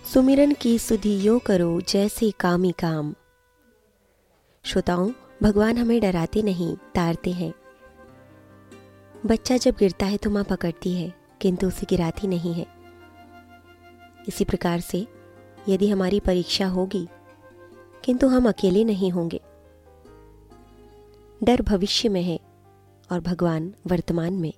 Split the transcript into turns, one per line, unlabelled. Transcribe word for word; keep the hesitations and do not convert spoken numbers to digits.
सुमिरन की सुधि यूं करो जैसे कामी काम। श्रोताओं, भगवान हमें डराते नहीं, तारते हैं। बच्चा जब गिरता है तो माँ पकड़ती है, किंतु उसे गिराती नहीं है। इसी प्रकार से यदि हमारी परीक्षा होगी, किंतु हम अकेले नहीं होंगे। डर भविष्य में है और भगवान वर्तमान में।